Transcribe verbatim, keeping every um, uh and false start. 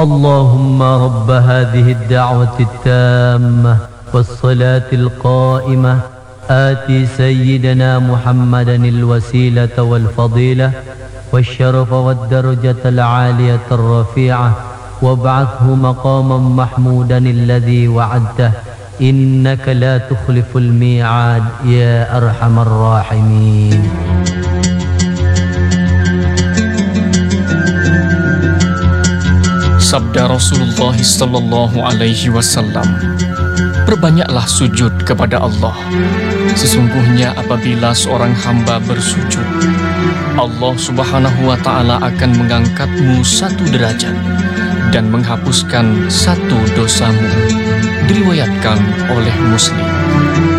اللهم رب هذه الدعوة التامة والصلاة القائمة آتي سيدنا محمدا الوسيلة والفضيلة والشرف والدرجة العالية الرفيعة وابعثه مقاما محمودا الذي وعدته إنك لا تخلف الميعاد يا أرحم الراحمين. Sabda Rasulullah sallallahu alaihi wasallam, perbanyaklah sujud kepada Allah. Sesungguhnya apabila seorang hamba bersujud, Allah subhanahu wa ta'ala akan mengangkatmu satu derajat dan menghapuskan satu dosamu. Diriwayatkan oleh Muslim.